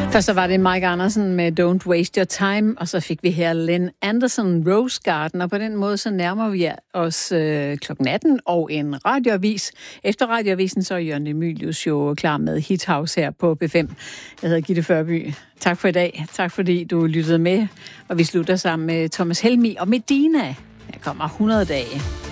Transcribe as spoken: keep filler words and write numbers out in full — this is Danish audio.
Først så var det Mike Andersen med Don't Waste Your Time, og så fik vi her Lynn Anderson, Rose Garden, og på den måde så nærmer vi os øh, klokken atten og en radioavis. Efter radioavisen så er Jørgen Emilius jo klar med Hit House her på B fem. Jeg hedder Gitte Førby. Tak for i dag. Tak fordi du lyttede med, og vi slutter sammen med Thomas Helmig og Medina. Her kommer hundrede dage.